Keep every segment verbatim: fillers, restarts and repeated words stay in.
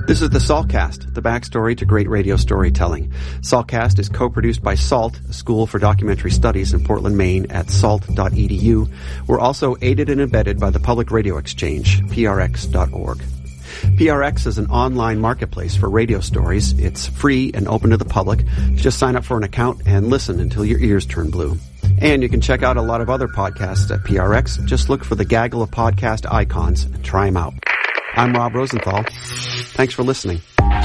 This is the SALTcast, the backstory to great radio storytelling. SALTcast is co-produced by SALT, a school for documentary studies in Portland, Maine at salt dot e d u. We're also aided and embedded by the Public Radio Exchange, p r x dot org. P R X is an online marketplace for radio stories. It's free and open to the public. Just sign up for an account and listen until your ears turn blue. And you can check out a lot of other podcasts at P R X. Just look for the gaggle of podcast icons and try them out. I'm Rob Rosenthal. Thanks for listening.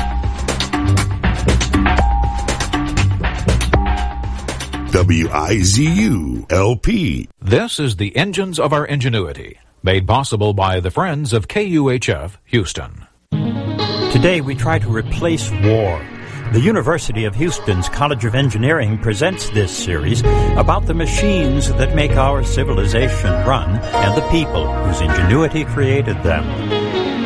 W I Z U L P. This is the Engines of Our Ingenuity, made possible by the Friends of K U H F Houston. Today we try to replace war. The University of Houston's College of Engineering presents this series about the machines that make our civilization run and the people whose ingenuity created them.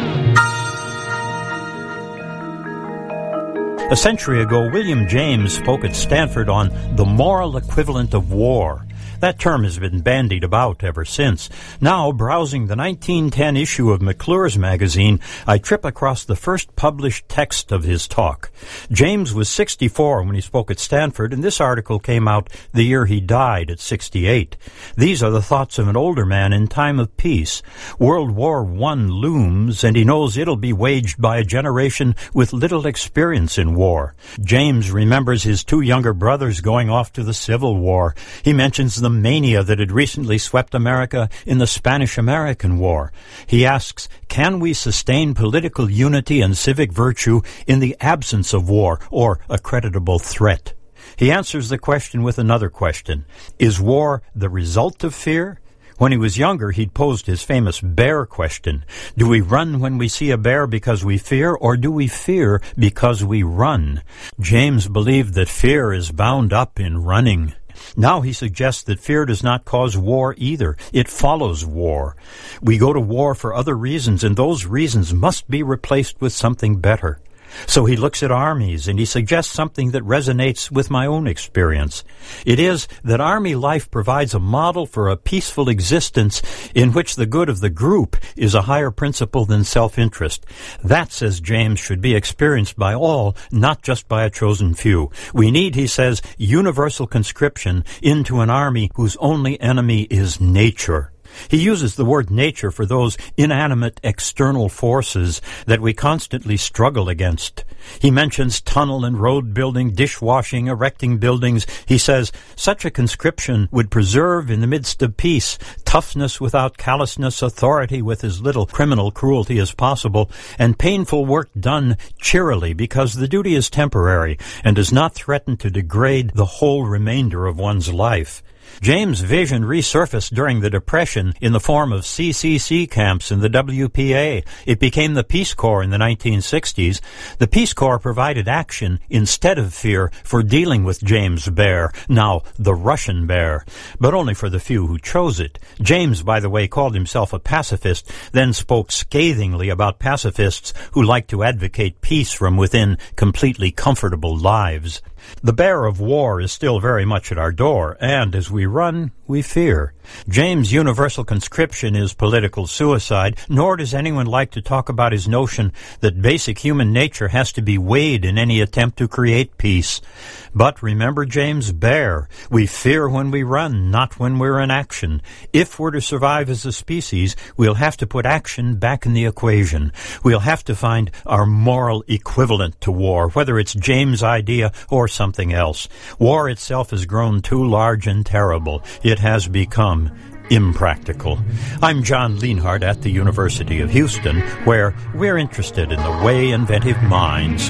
A century ago, William James spoke at Stanford on the moral equivalent of war. That term has been bandied about ever since. Now, browsing the nineteen ten issue of McClure's magazine, I trip across the first published text of his talk. James was sixty-four when he spoke at Stanford, and this article came out the year he died at sixty-eight. These are the thoughts of an older man in time of peace. World War One looms, and he knows it'll be waged by a generation with little experience in war. James remembers his two younger brothers going off to the Civil War. He mentions the mania that had recently swept America in the Spanish-American War. He asks, can we sustain political unity and civic virtue in the absence of war or a creditable threat? He answers the question with another question. Is war the result of fear? When he was younger, he'd posed his famous bear question. Do we run when we see a bear because we fear, or do we fear because we run? James believed that fear is bound up in running. Now he suggests that fear does not cause war either. It follows war. We go to war for other reasons, and those reasons must be replaced with something better. So he looks at armies, and he suggests something that resonates with my own experience. It is that army life provides a model for a peaceful existence in which the good of the group is a higher principle than self-interest. That, says James, should be experienced by all, not just by a chosen few. We need, he says, universal conscription into an army whose only enemy is nature. He uses the word nature for those inanimate external forces that we constantly struggle against. He mentions tunnel and road building, dishwashing, erecting buildings. He says such a conscription would preserve in the midst of peace toughness without callousness, authority with as little criminal cruelty as possible, and painful work done cheerily because the duty is temporary and does not threaten to degrade the whole remainder of one's life. James' vision resurfaced during the Depression in the form of C C C camps in the W P A. It became the Peace Corps in the nineteen sixties. The Peace Corps provided action instead of fear for dealing with James' bear, now the Russian bear, but only for the few who chose it. James, by the way, called himself a pacifist, then spoke scathingly about pacifists who like to advocate peace from within completely comfortable lives. The bear of war is still very much at our door, and as we run, we fear. James' universal conscription is political suicide, nor does anyone like to talk about his notion that basic human nature has to be weighed in any attempt to create peace. But remember James' bear. We fear when we run, not when we're in action. If we're to survive as a species, we'll have to put action back in the equation. We'll have to find our moral equivalent to war, whether it's James' idea or something else. War itself has grown too large and terrible. It has become impractical. I'm John Leonhardt at the University of Houston, where we're interested in the way inventive minds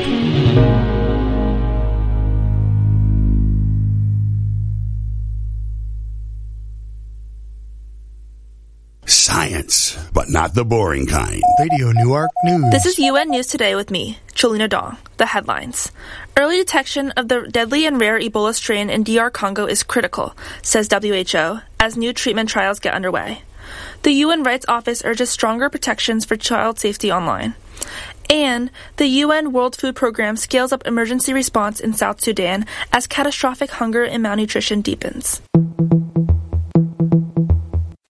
work. Science, but not the boring kind. Radio Newark News. This is U N News Today with me, Cholina Dong. The headlines. Early detection of the deadly and rare Ebola strain in D R Congo is critical, says W H O, as new treatment trials get underway. The U N Rights Office urges stronger protections for child safety online. And the U N World Food Program scales up emergency response in South Sudan as catastrophic hunger and malnutrition deepens. Two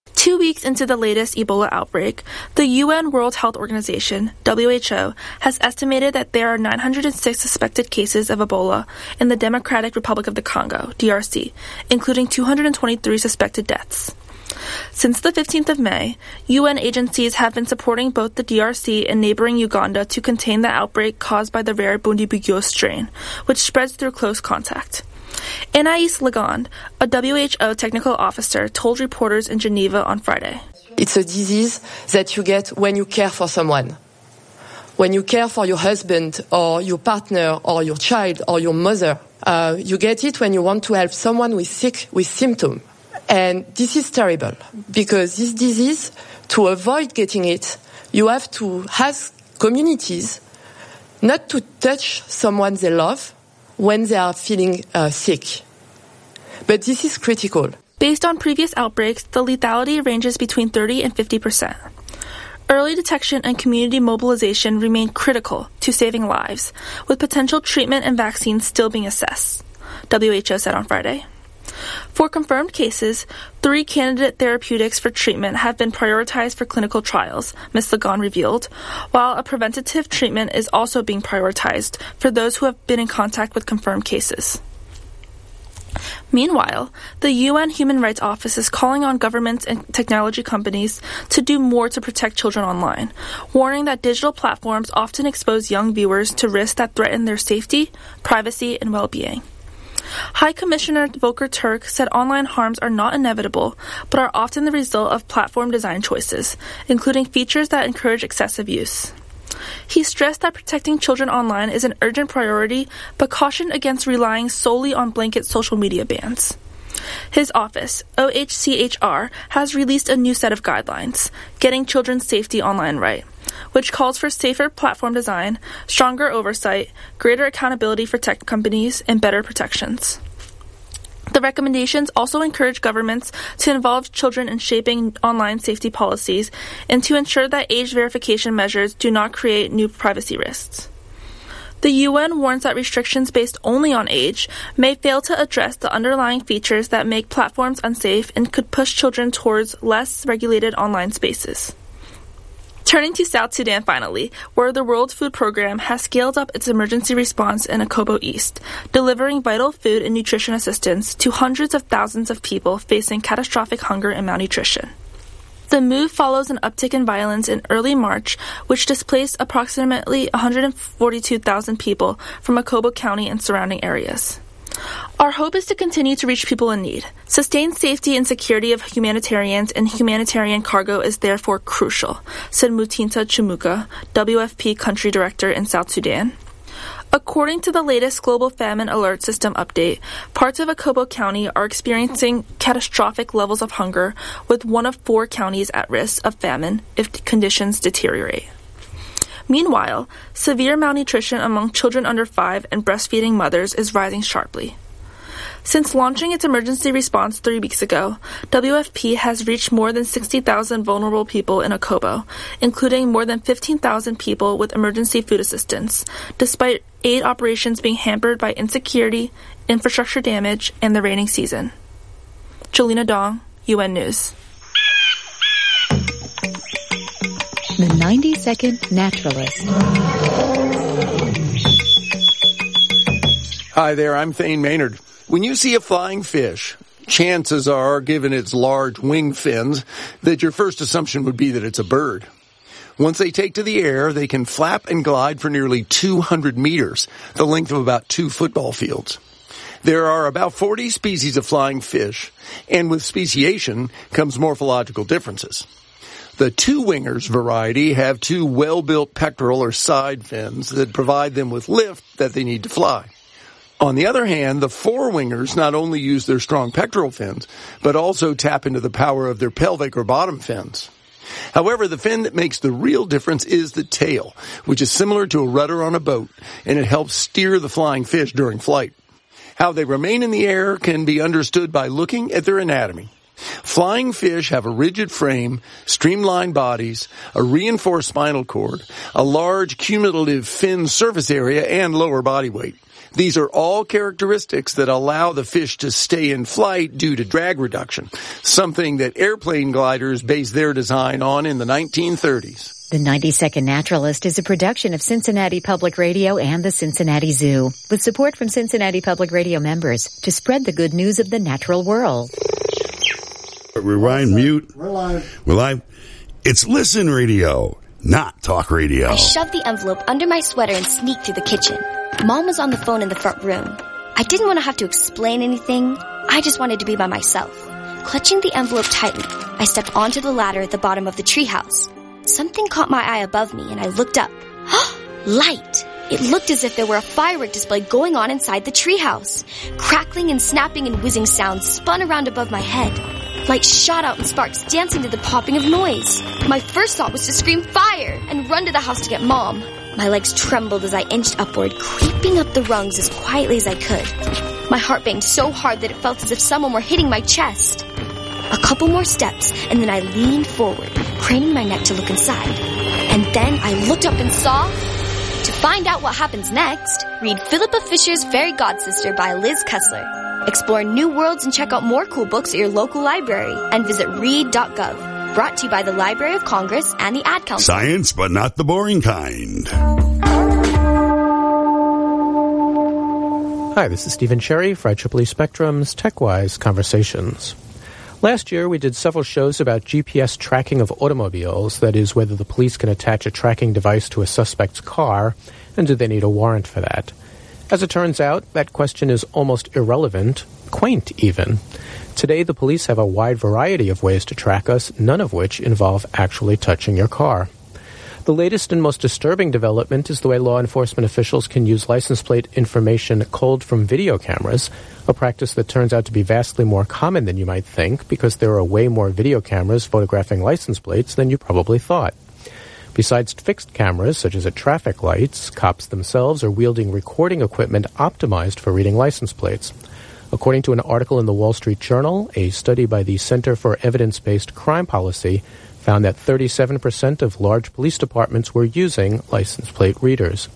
weeks into the latest Ebola outbreak, the U N World Health Organization, W H O, has estimated that there are nine hundred six suspected cases of Ebola in the Democratic Republic of the Congo, D R C, including two hundred twenty-three suspected deaths. Since the fifteenth of May, U N agencies have been supporting both the D R C and neighboring Uganda to contain the outbreak caused by the rare Bundibugyo strain, which spreads through close contact. Anaïs Legond, a W H O technical officer, told reporters in Geneva on Friday. It's a disease that you get when you care for someone. When you care for your husband or your partner or your child or your mother, uh, you get it when you want to help someone who is sick with symptoms. And this is terrible because this disease, to avoid getting it, you have to ask communities not to touch someone they love when they are feeling uh, sick. But this is critical. Based on previous outbreaks, the lethality ranges between thirty and fifty percent. Early detection and community mobilization remain critical to saving lives, with potential treatment and vaccines still being assessed, W H O said on Friday. For confirmed cases, three candidate therapeutics for treatment have been prioritized for clinical trials, Miz Legond revealed, while a preventative treatment is also being prioritized for those who have been in contact with confirmed cases. Meanwhile, the U N Human Rights Office is calling on governments and technology companies to do more to protect children online, warning that digital platforms often expose young viewers to risks that threaten their safety, privacy, and well-being. High Commissioner Volker Turk said online harms are not inevitable, but are often the result of platform design choices, including features that encourage excessive use. He stressed that protecting children online is an urgent priority, but cautioned against relying solely on blanket social media bans. His office, O H C H R, has released a new set of guidelines, Getting Children's Safety Online Right, which calls for safer platform design, stronger oversight, greater accountability for tech companies, and better protections. The recommendations also encourage governments to involve children in shaping online safety policies and to ensure that age verification measures do not create new privacy risks. The U N warns that restrictions based only on age may fail to address the underlying features that make platforms unsafe and could push children towards less regulated online spaces. Turning to South Sudan finally, where the World Food Program has scaled up its emergency response in Akobo East, delivering vital food and nutrition assistance to hundreds of thousands of people facing catastrophic hunger and malnutrition. The move follows an uptick in violence in early March, which displaced approximately one hundred forty-two thousand people from Akobo County and surrounding areas. Our hope is to continue to reach people in need. Sustained safety and security of humanitarians and humanitarian cargo is therefore crucial, said Mutinta Chumuka, W F P country director in South Sudan. According to the latest Global Famine Alert System update, parts of Akobo County are experiencing catastrophic levels of hunger, with one of four counties at risk of famine if conditions deteriorate. Meanwhile, severe malnutrition among children under five and breastfeeding mothers is rising sharply. Since launching its emergency response three weeks ago, W F P has reached more than sixty thousand vulnerable people in Akobo, including more than fifteen thousand people with emergency food assistance, despite aid operations being hampered by insecurity, infrastructure damage, and the rainy season. Jolina Dong, U N News. The ninety second Naturalist. Hi there, I'm Thane Maynard. When you see a flying fish, chances are, given its large wing fins, that your first assumption would be that it's a bird. Once they take to the air, they can flap and glide for nearly two hundred meters, the length of about two football fields. There are about forty species of flying fish, and with speciation comes morphological differences. The two-wingers variety have two well-built pectoral or side fins that provide them with lift that they need to fly. On the other hand, the four-wingers not only use their strong pectoral fins, but also tap into the power of their pelvic or bottom fins. However, the fin that makes the real difference is the tail, which is similar to a rudder on a boat, and it helps steer the flying fish during flight. How they remain in the air can be understood by looking at their anatomy. Flying fish have a rigid frame, streamlined bodies, a reinforced spinal cord, a large cumulative fin surface area, and lower body weight. These are all characteristics that allow the fish to stay in flight due to drag reduction, something that airplane gliders based their design on in the nineteen thirties. The ninety second Naturalist is a production of Cincinnati Public Radio and the Cincinnati Zoo, with support from Cincinnati Public Radio members to spread the good news of the natural world. Rewind, mute. We're live. We're live. It's Listen Radio, not Talk Radio. I shoved the envelope under my sweater and sneaked through the kitchen. Mom was on the phone in the front room. I didn't want to have to explain anything. I just wanted to be by myself. Clutching the envelope tightly, I stepped onto the ladder at the bottom of the treehouse. Something caught my eye above me, and I looked up. Light! It looked as if there were a firework display going on inside the treehouse. Crackling and snapping and whizzing sounds spun around above my head. Light shot out and sparks dancing to the popping of noise. My first thought was to scream fire and run to the house to get Mom. My legs trembled as I inched upward, creeping up the rungs as quietly as I could. My heart banged so hard that it felt as if someone were hitting my chest. A couple more steps, and then I leaned forward, craning my neck to look inside. And then I looked up and saw... To find out what happens next, read Philippa Fisher's Fairy Godsister by Liz Kessler. Explore new worlds and check out more cool books at your local library. And visit read dot gov. Brought to you by the Library of Congress and the Ad Council. Science, but not the boring kind. Hi, this is Stephen Cherry for I triple E Spectrum's TechWise Conversations. Last year, we did several shows about G P S tracking of automobiles, that is, whether the police can attach a tracking device to a suspect's car, and do they need a warrant for that. As it turns out, that question is almost irrelevant, quaint even. Today, the police have a wide variety of ways to track us, none of which involve actually touching your car. The latest and most disturbing development is the way law enforcement officials can use license plate information culled from video cameras, a practice that turns out to be vastly more common than you might think because there are way more video cameras photographing license plates than you probably thought. Besides fixed cameras, such as at traffic lights, cops themselves are wielding recording equipment optimized for reading license plates. According to an article in the Wall Street Journal, a study by the Center for Evidence-Based Crime Policy found that thirty-seven percent of large police departments were using license plate readers.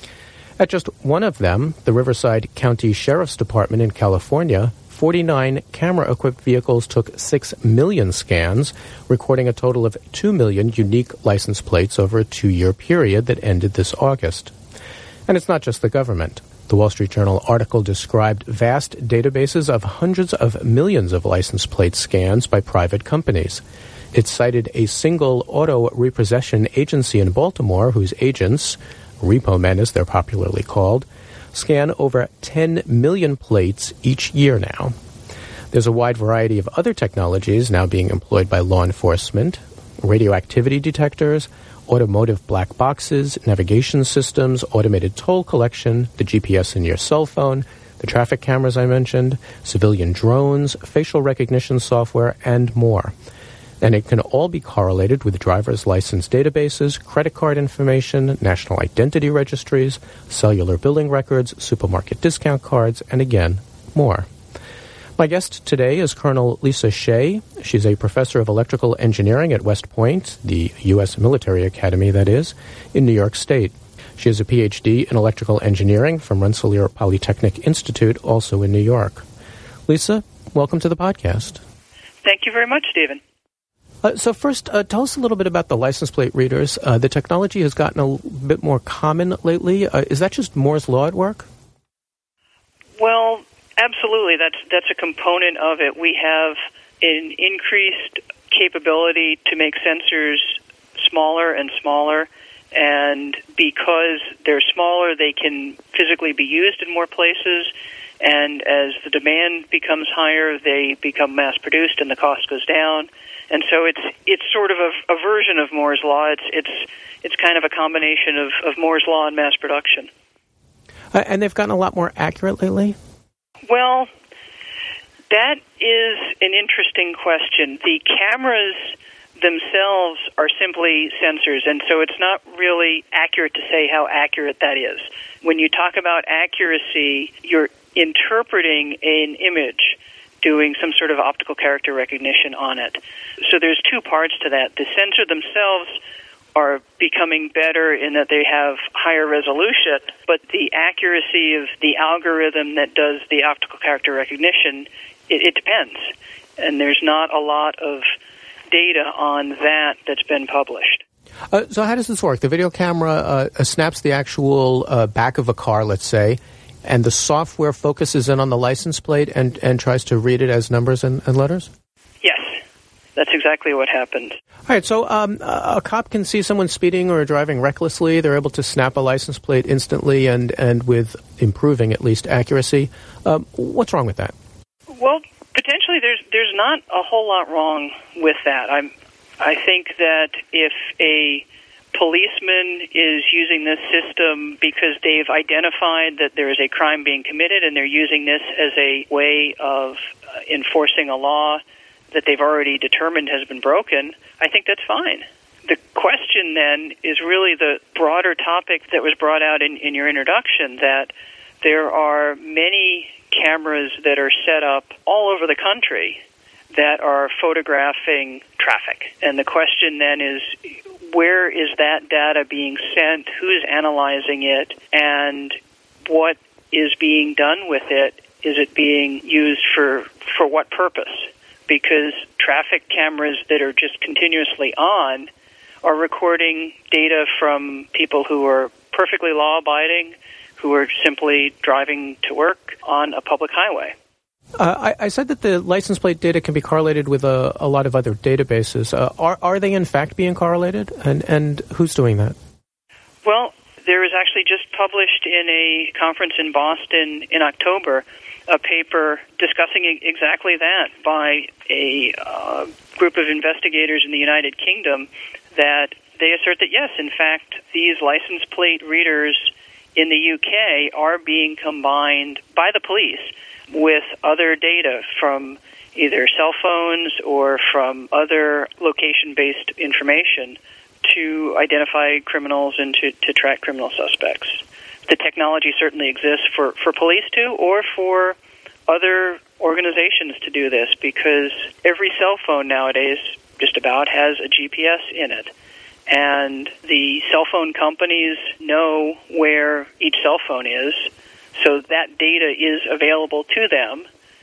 At just one of them, the Riverside County Sheriff's Department in California, forty-nine camera-equipped vehicles took six million scans, recording a total of two million unique license plates over a two-year period that ended this August. And it's not just the government. The Wall Street Journal article described vast databases of hundreds of millions of license plate scans by private companies. It cited a single auto repossession agency in Baltimore whose agents, repo men as they're popularly called, scan over ten million plates each year now. There's a wide variety of other technologies now being employed by law enforcement: radioactivity detectors, automotive black boxes, navigation systems, automated toll collection, the G P S in your cell phone, the traffic cameras I mentioned, civilian drones, facial recognition software, and more. And it can all be correlated with driver's license databases, credit card information, national identity registries, cellular billing records, supermarket discount cards, and again, more. My guest today is Colonel Lisa Shea. She's a professor of electrical engineering at West Point, the U S military academy, that is, in New York State. She has a P H D in electrical engineering from Rensselaer Polytechnic Institute, also in New York. Lisa, welcome to the podcast. Thank you very much, Stephen. Uh, so first, uh, tell us a little bit about the license plate readers. Uh, the technology has gotten a l- bit more common lately. Uh, is that just Moore's Law at work? Well, absolutely. That's that's a component of it. We have an increased capability to make sensors smaller and smaller, and because they're smaller, they can physically be used in more places. And as the demand becomes higher, they become mass-produced, and the cost goes down. And so it's it's sort of a, a version of Moore's Law. It's it's it's kind of a combination of, of Moore's Law and mass production. Uh, and they've gotten a lot more accurate lately? Well, that is an interesting question. The cameras themselves are simply sensors, and so it's not really accurate to say how accurate that is. When you talk about accuracy, you're interpreting an image doing some sort of optical character recognition on it. So there's two parts to that. The sensor themselves are becoming better in that they have higher resolution, but the accuracy of the algorithm that does the optical character recognition, it, it depends. And there's not a lot of data on that that's been published. Uh, so how does this work? The video camera uh, snaps the actual uh, back of a car, let's say, and the software focuses in on the license plate and, and tries to read it as numbers and, and letters? Yes, that's exactly what happened. All right, so um, a cop can see someone speeding or driving recklessly. They're able to snap a license plate instantly and, and with improving, at least, accuracy. Um, what's wrong with that? Well, potentially there's there's not a whole lot wrong with that. I'm, I think that if a policeman is using this system because they've identified that there is a crime being committed and they're using this as a way of uh, enforcing a law that they've already determined has been broken, I think that's fine. The question then is really the broader topic that was brought out in, in your introduction, that there are many cameras that are set up all over the country that are photographing traffic. And the question then is, where is that data being sent, who's analyzing it, and what is being done with it? Is it being used for, for what purpose? Because traffic cameras that are just continuously on are recording data from people who are perfectly law-abiding, who are simply driving to work on a public highway. Uh, I, I said that the license plate data can be correlated with a, a lot of other databases. Uh, are, are they in fact being correlated? And, and who's doing that? Well, there was actually just published in a conference in Boston in October a paper discussing exactly that by a uh, group of investigators in the United Kingdom, that they assert that, yes, in fact, these license plate readers in the U K are being combined by the police with other data from either cell phones or from other location-based information to identify criminals and to, to track criminal suspects. The technology certainly exists for, for police to, or for other organizations to do this, because every cell phone nowadays just about has a G P S in it. And the cell phone companies know where each cell phone is, so that data is available to them,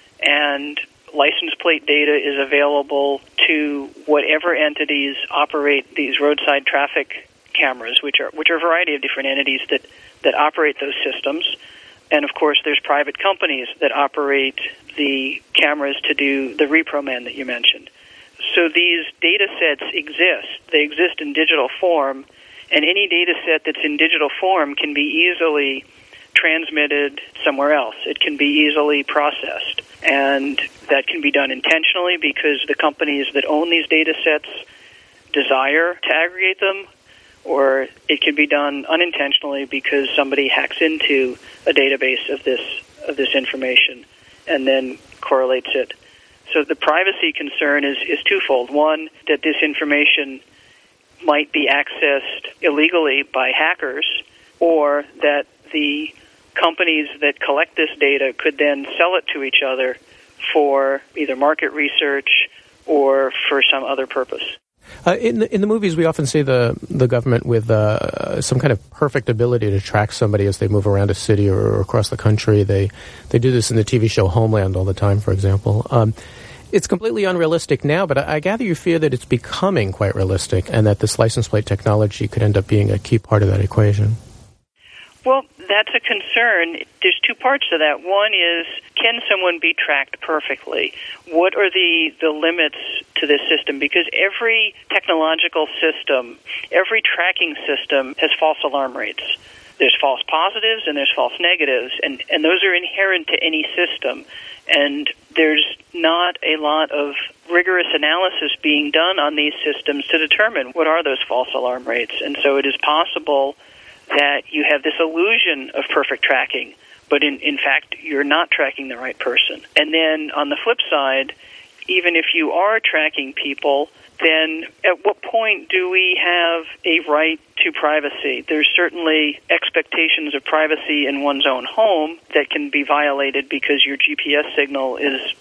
and license plate data is available to whatever entities operate these roadside traffic cameras, which are which are a variety of different entities that, that operate those systems. And, of course, there's private companies that operate the cameras to do the ReproMan that you mentioned. So these data sets exist. They exist in digital form, and any data set that's in digital form can be easily transmitted somewhere else. It can be easily processed, and that can be done intentionally because the companies that own these data sets desire to aggregate them, or it can be done unintentionally because somebody hacks into a database of this of this information and then correlates it. So the privacy concern is, is twofold. One, that this information might be accessed illegally by hackers, or that the companies that collect this data could then sell it to each other for either market research or for some other purpose. Uh, in the in the movies, we often see the the government with uh, some kind of perfect ability to track somebody as they move around a city or, or across the country. They they do this in the T V show Homeland all the time, for example. Um, it's completely unrealistic now, but I, I gather you fear that it's becoming quite realistic, and that this license plate technology could end up being a key part of that equation. Well, that's a concern. There's two parts to that. One is, can someone be tracked perfectly? What are the, the limits to this system? Because every technological system, every tracking system has false alarm rates. There's false positives and there's false negatives, and, and those are inherent to any system. And there's not a lot of rigorous analysis being done on these systems to determine what are those false alarm rates. And so it is possible that you have this illusion of perfect tracking, but in, in fact, you're not tracking the right person. And then on the flip side, even if you are tracking people, then at what point do we have a right to privacy? There's certainly expectations of privacy in one's own home that can be violated because your G P S signal is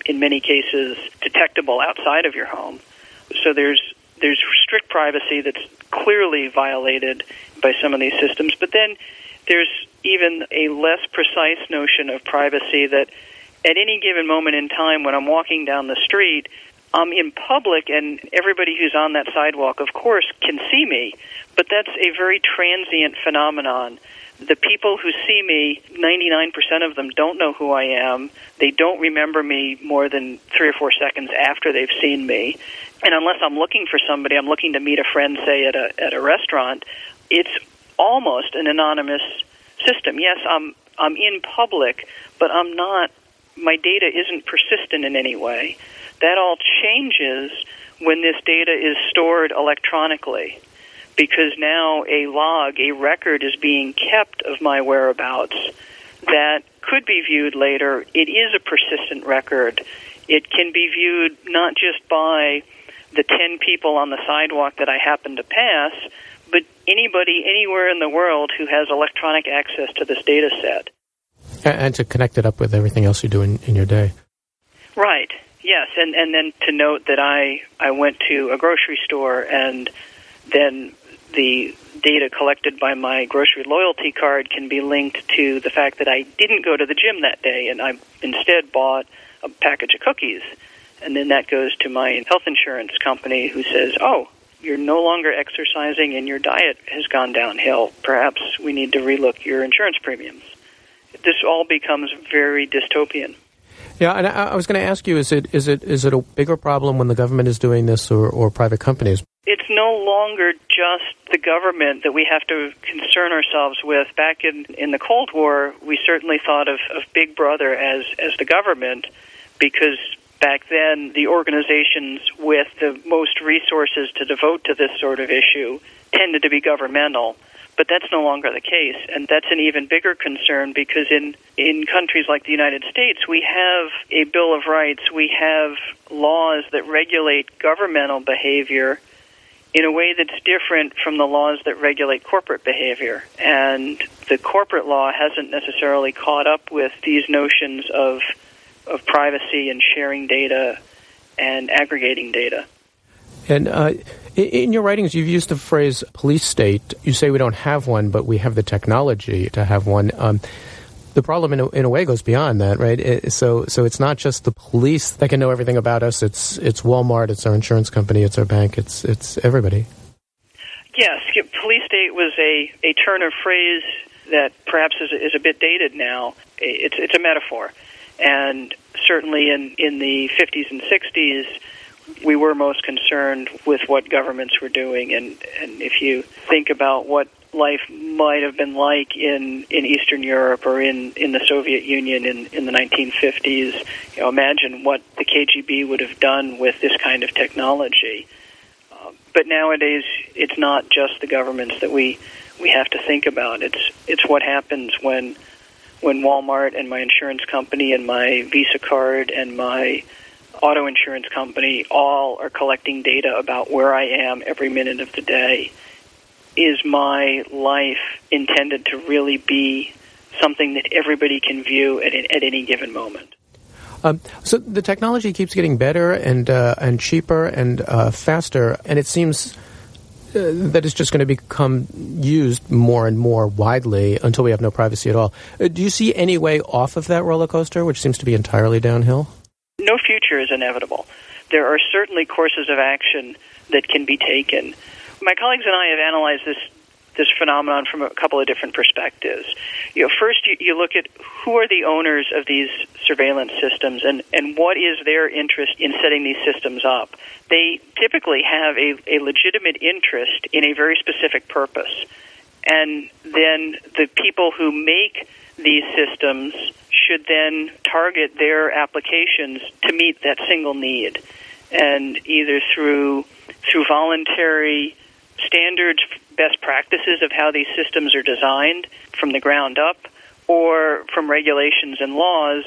in many cases, detectable outside of your home. So there's there's strict privacy that's clearly violated by some of these systems. But then there's even a less precise notion of privacy that at any given moment in time when I'm walking down the street, I'm in public and everybody who's on that sidewalk, of course, can see me. But that's a very transient phenomenon. The people who see me, ninety-nine percent of them don't know who I am. They don't remember me more than three or four seconds after they've seen me. And unless I'm looking for somebody, I'm looking to meet a friend, say, at a at a restaurant, it's almost an anonymous system. Yes, I'm I'm in public, but I'm not, my data isn't persistent in any way. That all changes when this data is stored electronically, because now a log, a record is being kept of my whereabouts that could be viewed later. It is a persistent record. It can be viewed not just by the ten people on the sidewalk that I happen to pass, but anybody anywhere in the world who has electronic access to this data set. And to connect it up with everything else you do in, in your day. Right, yes, and, and then to note that I, I went to a grocery store and then the data collected by my grocery loyalty card can be linked to the fact that I didn't go to the gym that day and I instead bought a package of cookies. And then that goes to my health insurance company who says, oh, you're no longer exercising and your diet has gone downhill. Perhaps we need to relook your insurance premiums. This all becomes very dystopian. Yeah, and I, I was going to ask you, is it is it is it a bigger problem when the government is doing this or, or private companies? It's no longer just the government that we have to concern ourselves with. Back in, in the Cold War, we certainly thought of, of Big Brother as, as the government, because back then the organizations with the most resources to devote to this sort of issue tended to be governmental. But that's no longer the case, and that's an even bigger concern because in, in countries like the United States, we have a Bill of Rights, we have laws that regulate governmental behavior in a way that's different from the laws that regulate corporate behavior. And the corporate law hasn't necessarily caught up with these notions of of privacy and sharing data and aggregating data. And uh, in your writings, you've used the phrase police state. You say we don't have one, but we have the technology to have one. Um, the problem, in a, in a way, goes beyond that, right? It, so, so it's not just the police that can know everything about us. It's it's Walmart, it's our insurance company, it's our bank, it's it's everybody. Yes, police state was a, a turn of phrase that perhaps is, is a bit dated now. It's it's a metaphor, and certainly in in the fifties and sixties. We were most concerned with what governments were doing, and, and if you think about what life might have been like in, in Eastern Europe or in, in the Soviet Union in, in the nineteen fifties, you know, imagine what the K G B would have done with this kind of technology. Uh, but nowadays, it's not just the governments that we, we have to think about. It's it's what happens when when Walmart and my insurance company and my Visa card and my auto insurance company all are collecting data about where I am every minute of the day. Is my life intended to really be something that everybody can view at, at any given moment? Um, so the technology keeps getting better and uh, and cheaper and uh, faster, and it seems uh, that it's just going to become used more and more widely until we have no privacy at all. Uh, do you see any way off of that roller coaster, which seems to be entirely downhill? No future is inevitable. There are certainly courses of action that can be taken. My colleagues and I have analyzed this this phenomenon from a couple of different perspectives. You know, first, you, you look at who are the owners of these surveillance systems and, and what is their interest in setting these systems up. They typically have a, a legitimate interest in a very specific purpose. And then the people who make these systems should then target their applications to meet that single need, and either through through voluntary standards, best practices of how these systems are designed from the ground up, or from regulations and laws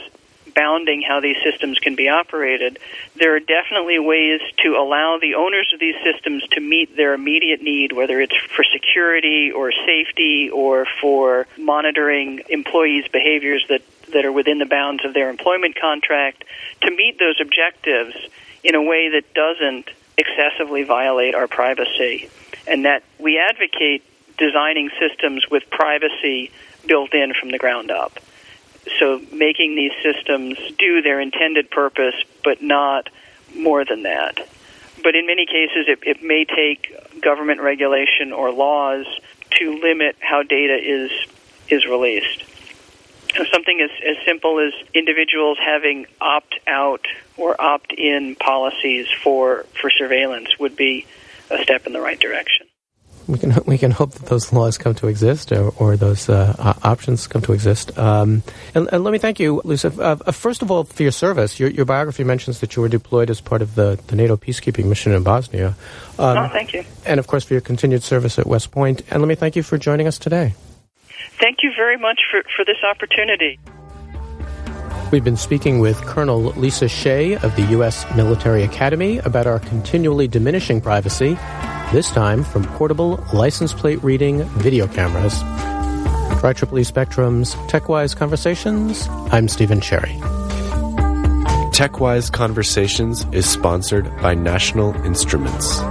bounding how these systems can be operated, there are definitely ways to allow the owners of these systems to meet their immediate need, whether it's for security or safety or for monitoring employees' behaviors that, that are within the bounds of their employment contract, to meet those objectives in a way that doesn't excessively violate our privacy, and that we advocate designing systems with privacy built in from the ground up. So making these systems do their intended purpose, but not more than that. But in many cases, it, it may take government regulation or laws to limit how data is is released. Something as, as simple as individuals having opt-out or opt-in policies for, for surveillance would be a step in the right direction. We can we can hope that those laws come to exist, or, or those uh, options come to exist. Um, and, and let me thank you, Lisa. Uh, first of all, for your service. Your, your biography mentions that you were deployed as part of the, the NATO peacekeeping mission in Bosnia. Um, oh, thank you. And of course, for your continued service at West Point. And let me thank you for joining us today. Thank you very much for, for this opportunity. We've been speaking with Colonel Lisa Shea of the U S Military Academy about our continually diminishing privacy, this time from portable license plate reading video cameras. For I triple E Spectrum's TechWise Conversations, I'm Stephen Cherry. TechWise Conversations is sponsored by National Instruments.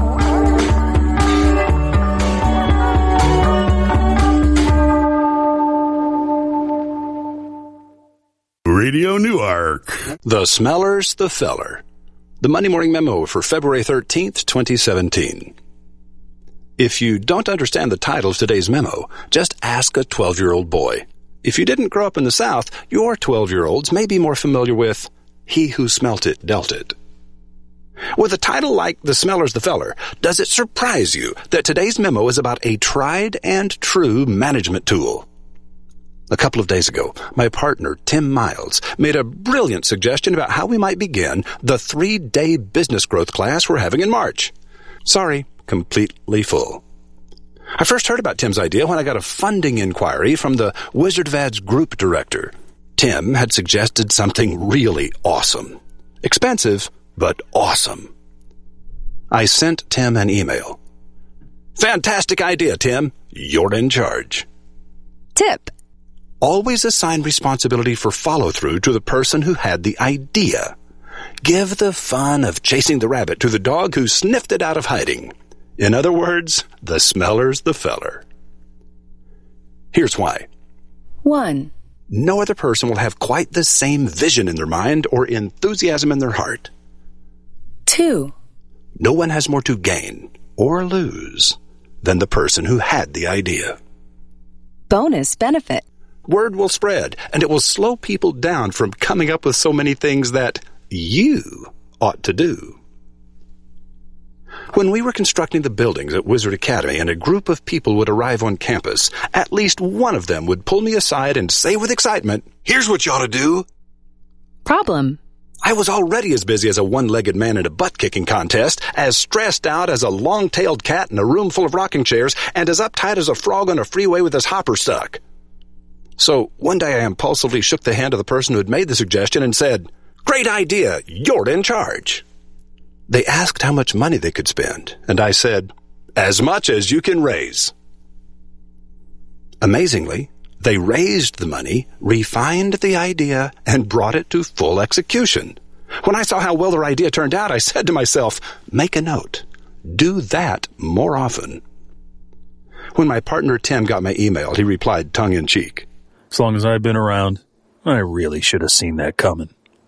Radio Newark. The Smeller's the Feller. The Monday Morning Memo for February thirteenth, twenty seventeen. If you don't understand the title of today's memo, just ask a twelve-year-old boy. If you didn't grow up in the South, your twelve-year-olds may be more familiar with He Who Smelt It Dealt It. With a title like The Smeller's the Feller, does it surprise you that today's memo is about a tried and true management tool? A couple of days ago, my partner, Tim Miles, made a brilliant suggestion about how we might begin the three-day business growth class we're having in March. Sorry, completely full. I first heard about Tim's idea when I got a funding inquiry from the Wizard of Ads group director. Tim had suggested something really awesome. Expensive, but awesome. I sent Tim an email. Fantastic idea, Tim. You're in charge. Tip. Always assign responsibility for follow-through to the person who had the idea. Give the fun of chasing the rabbit to the dog who sniffed it out of hiding. In other words, the smeller's the feller. Here's why. One. No other person will have quite the same vision in their mind or enthusiasm in their heart. Two. No one has more to gain or lose than the person who had the idea. Bonus benefit. Word will spread, and it will slow people down from coming up with so many things that you ought to do. When we were constructing the buildings at Wizard Academy and a group of people would arrive on campus, at least one of them would pull me aside and say with excitement, "Here's what you ought to do." Problem. I was already as busy as a one-legged man in a butt-kicking contest, as stressed out as a long-tailed cat in a room full of rocking chairs, and as uptight as a frog on a freeway with his hopper stuck. So one day I impulsively shook the hand of the person who had made the suggestion and said, "Great idea, you're in charge." They asked how much money they could spend, and I said, "As much as you can raise." Amazingly, they raised the money, refined the idea, and brought it to full execution. When I saw how well their idea turned out, I said to myself, make a note. Do that more often. When my partner Tim got my email, he replied tongue-in-cheek, "As long as I've been around, I really should have seen that coming."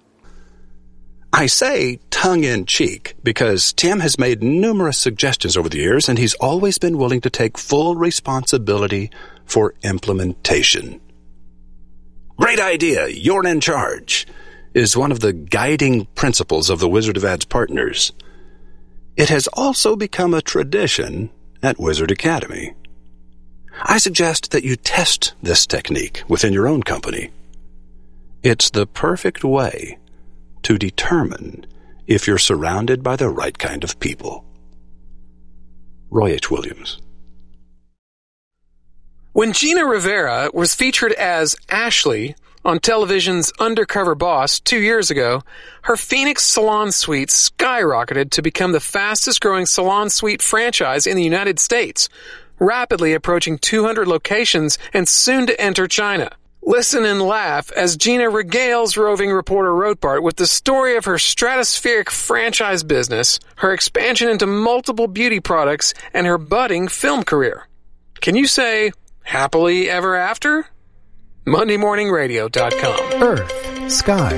I say tongue-in-cheek because Tim has made numerous suggestions over the years, and he's always been willing to take full responsibility for implementation. Great idea, you're in charge, is one of the guiding principles of the Wizard of Ads partners. It has also become a tradition at Wizard Academy. I suggest that you test this technique within your own company. It's the perfect way to determine if you're surrounded by the right kind of people. Roy H. Williams. When Gina Rivera was featured as Ashley On television's Undercover Boss two years ago, her Phoenix Salon Suite skyrocketed to become the fastest-growing salon suite franchise in the United States, rapidly approaching two hundred locations and soon to enter China. Listen and laugh as Gina regales roving reporter Rothbart with the story of her stratospheric franchise business, her expansion into multiple beauty products, and her budding film career. Can you say, happily ever after? Monday Morning Radio dot com. Earth, Sky.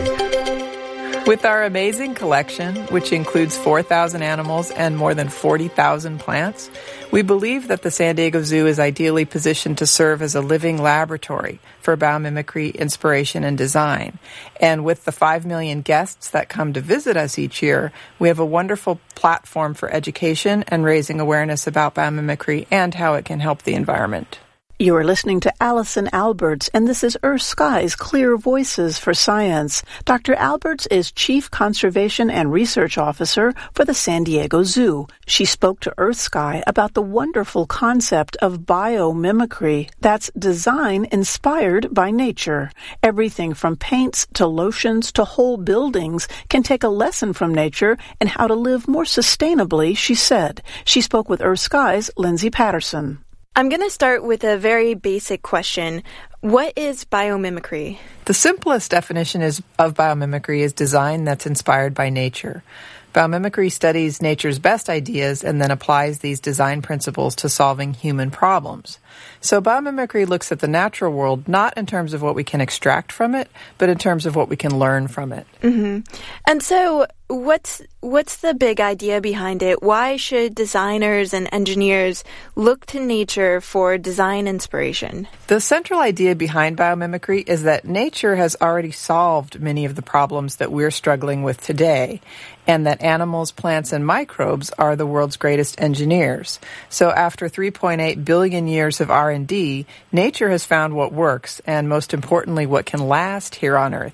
With our amazing collection, which includes four thousand animals and more than forty thousand plants, we believe that the San Diego Zoo is ideally positioned to serve as a living laboratory for biomimicry, inspiration, and design. And with the five million guests that come to visit us each year, we have a wonderful platform for education and raising awareness about biomimicry and how it can help the environment. You are listening to Allison Alberts, and this is Earth Sky's Clear Voices for Science. Doctor Alberts is Chief Conservation and Research Officer for the San Diego Zoo. She spoke to Earth Sky about the wonderful concept of biomimicry, that's design inspired by nature. Everything from paints to lotions to whole buildings can take a lesson from nature and how to live more sustainably, she said. She spoke with Earth Sky's Lindsay Patterson. I'm going to start with a very basic question. What is biomimicry? The simplest definition is, of biomimicry is design that's inspired by nature. Biomimicry studies nature's best ideas and then applies these design principles to solving human problems. So biomimicry looks at the natural world not in terms of what we can extract from it, but in terms of what we can learn from it. Mm-hmm. And so what's what's the big idea behind it? Why should designers and engineers look to nature for design inspiration? The central idea behind biomimicry is that nature has already solved many of the problems that we're struggling with today, and that animals, plants, and microbes are the world's greatest engineers. So after three point eight billion years of R and D, nature has found what works, and most importantly, what can last here on Earth.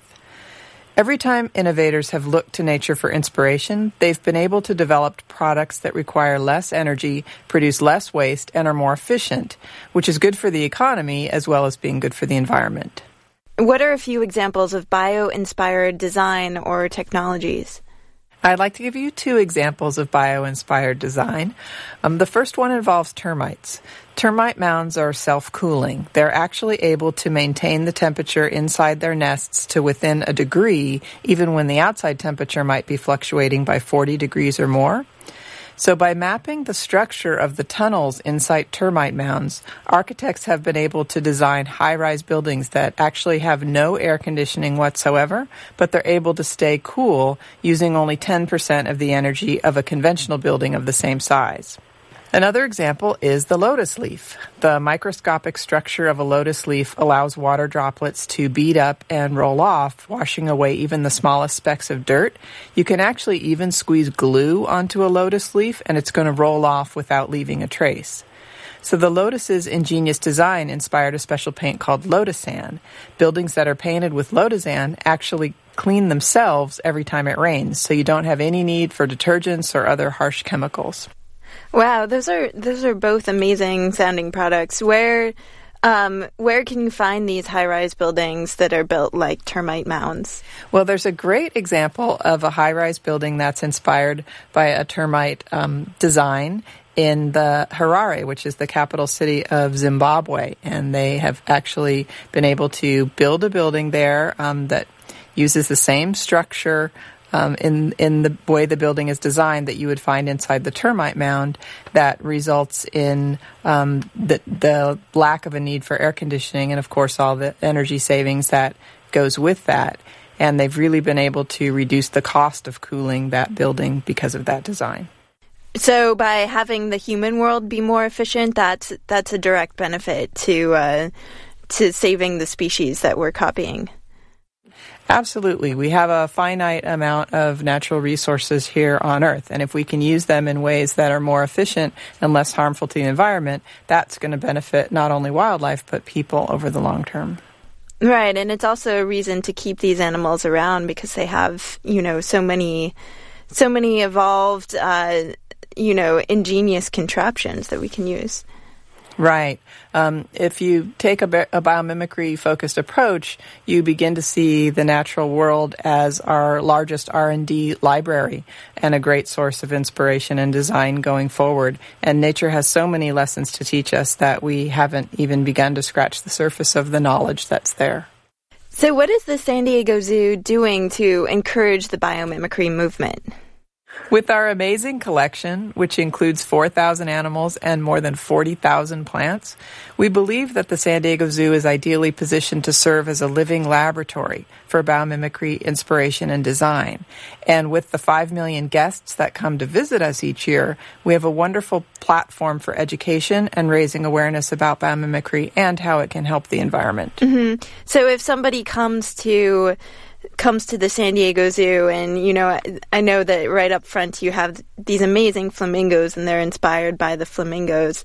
Every time innovators have looked to nature for inspiration, they've been able to develop products that require less energy, produce less waste, and are more efficient, which is good for the economy as well as being good for the environment. What are a few examples of bio-inspired design or technologies? I'd like to give you two examples of bio-inspired design. Um, the first one involves termites. Termite mounds are self-cooling. They're actually able to maintain the temperature inside their nests to within a degree, even when the outside temperature might be fluctuating by forty degrees or more. So by mapping the structure of the tunnels inside termite mounds, architects have been able to design high-rise buildings that actually have no air conditioning whatsoever, but they're able to stay cool using only ten percent of the energy of a conventional building of the same size. Another example is the lotus leaf. The microscopic structure of a lotus leaf allows water droplets to bead up and roll off, washing away even the smallest specks of dirt. You can actually even squeeze glue onto a lotus leaf, and it's going to roll off without leaving a trace. So the lotus's ingenious design inspired a special paint called Lotusan. Buildings that are painted with Lotusan actually clean themselves every time it rains, so you don't have any need for detergents or other harsh chemicals. Wow, those are those are both amazing sounding products. Where um, where can you find these high-rise buildings that are built like termite mounds? Well, there's a great example of a high-rise building that's inspired by a termite um, design in the Harare, which is the capital city of Zimbabwe. And they have actually been able to build a building there um, that uses the same structure Um, in in the way the building is designed that you would find inside the termite mound, that results in um, the, the lack of a need for air conditioning and, of course, all the energy savings that goes with that. And they've really been able to reduce the cost of cooling that building because of that design. So by having the human world be more efficient, that's that's a direct benefit to uh, to saving the species that we're copying. Absolutely. We have a finite amount of natural resources here on Earth, and if we can use them in ways that are more efficient and less harmful to the environment, that's going to benefit not only wildlife, but people over the long term. Right, and it's also a reason to keep these animals around because they have, you know, so many, so many evolved, uh, you know, ingenious contraptions that we can use. Right. Um, if you take a, bi- a biomimicry-focused approach, you begin to see the natural world as our largest R and D library and a great source of inspiration and design going forward. And nature has so many lessons to teach us that we haven't even begun to scratch the surface of the knowledge that's there. So what is the San Diego Zoo doing to encourage the biomimicry movement? With our amazing collection, which includes four thousand animals and more than forty thousand plants, we believe that the San Diego Zoo is ideally positioned to serve as a living laboratory for biomimicry, inspiration, and design. And with the five million guests that come to visit us each year, we have a wonderful platform for education and raising awareness about biomimicry and how it can help the environment. Mm-hmm. So if somebody comes to... comes to the San Diego Zoo, and you know, I know that right up front you have these amazing flamingos and they're inspired by the flamingos.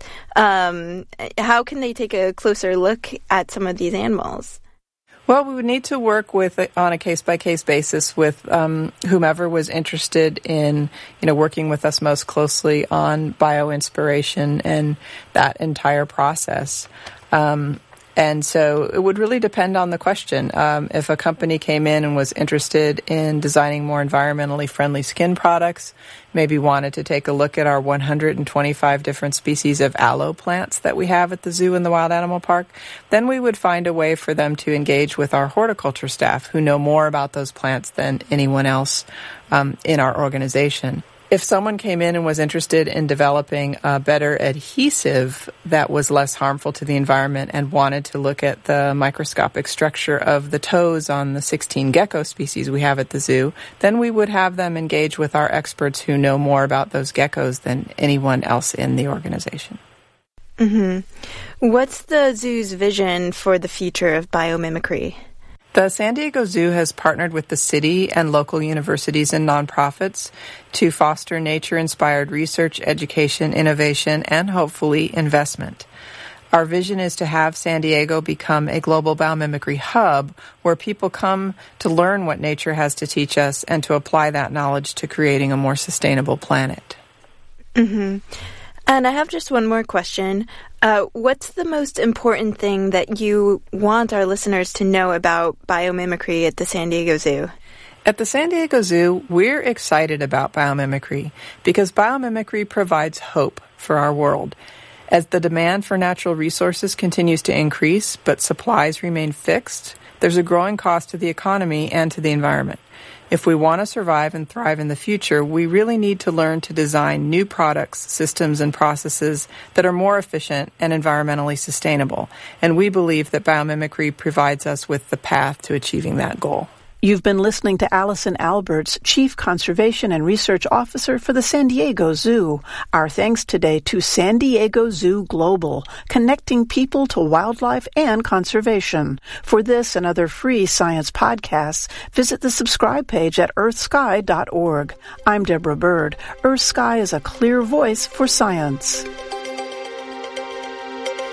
Um, how can they take a closer look at some of these animals? Well, we would need to work with on a case-by-case basis with um, whomever was interested in, you know, working with us most closely on bio-inspiration and that entire process. Um, And so it would really depend on the question. Um, if a company came in and was interested in designing more environmentally friendly skin products, maybe wanted to take a look at our one hundred twenty-five different species of aloe plants that we have at the zoo and the Wild Animal Park, then we would find a way for them to engage with our horticulture staff who know more about those plants than anyone else um, in our organization. If someone came in and was interested in developing a better adhesive that was less harmful to the environment and wanted to look at the microscopic structure of the toes on the sixteen gecko species we have at the zoo, then we would have them engage with our experts who know more about those geckos than anyone else in the organization. Mm-hmm. What's the zoo's vision for the future of biomimicry? The San Diego Zoo has partnered with the city and local universities and nonprofits to foster nature-inspired research, education, innovation, and hopefully investment. Our vision is to have San Diego become a global biomimicry hub where people come to learn what nature has to teach us and to apply that knowledge to creating a more sustainable planet. Mm-hmm. And I have just one more question. Uh, what's the most important thing that you want our listeners to know about biomimicry at the San Diego Zoo? At the San Diego Zoo, we're excited about biomimicry because biomimicry provides hope for our world. As the demand for natural resources continues to increase, but supplies remain fixed, there's a growing cost to the economy and to the environment. If we want to survive and thrive in the future, we really need to learn to design new products, systems, and processes that are more efficient and environmentally sustainable. And we believe that biomimicry provides us with the path to achieving that goal. You've been listening to Allison Alberts, Chief Conservation and Research Officer for the San Diego Zoo. Our thanks today to San Diego Zoo Global, connecting people to wildlife and conservation. For this and other free science podcasts, visit the subscribe page at earth sky dot org. I'm Deborah Bird. Earth Sky is a clear voice for science.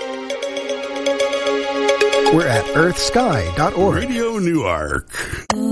We're at earth sky dot org. Radio Newark.